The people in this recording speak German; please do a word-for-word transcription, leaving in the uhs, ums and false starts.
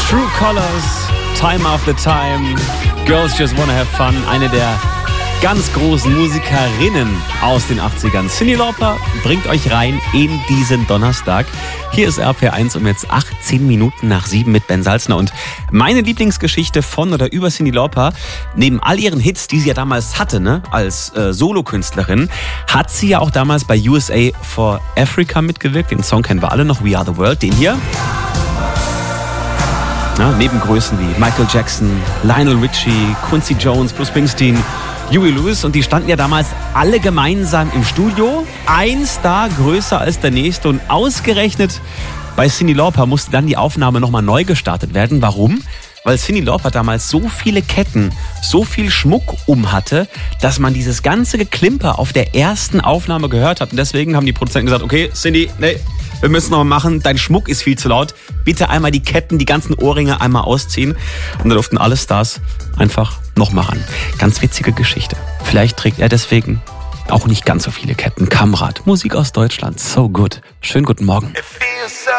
True Colors, Time After Time, Girls Just Wanna Have Fun, eine der ganz großen Musikerinnen aus den achtzigern. Cyndi Lauper bringt euch rein in diesen Donnerstag. Hier ist R P eins um jetzt achtzehn Minuten nach sieben mit Ben Salzner. Und meine Lieblingsgeschichte von oder über Cyndi Lauper, neben all ihren Hits, die sie ja damals hatte, ne, als äh, Solokünstlerin, hat sie ja auch damals bei U S A for Africa mitgewirkt. Den Song kennen wir alle noch, We Are the World, den hier. Ja, neben Größen wie Michael Jackson, Lionel Richie, Quincy Jones, Bruce Springsteen, Huey Lewis, und die standen ja damals alle gemeinsam im Studio. Ein Star größer als der nächste, und ausgerechnet bei Cyndi Lauper musste dann die Aufnahme nochmal neu gestartet werden. Warum? Weil Cyndi Lauper damals so viele Ketten, so viel Schmuck um hatte, dass man dieses ganze Geklimper auf der ersten Aufnahme gehört hat. Und deswegen haben die Produzenten gesagt, okay, Cyndi, nee, wir müssen noch mal machen, dein Schmuck ist viel zu laut. Bitte einmal die Ketten, die ganzen Ohrringe einmal ausziehen. Und da durften alle Stars einfach noch mal ran. Ganz witzige Geschichte. Vielleicht trägt er deswegen auch nicht ganz so viele Ketten. Kamrat, Musik aus Deutschland, so good. Schönen guten Morgen.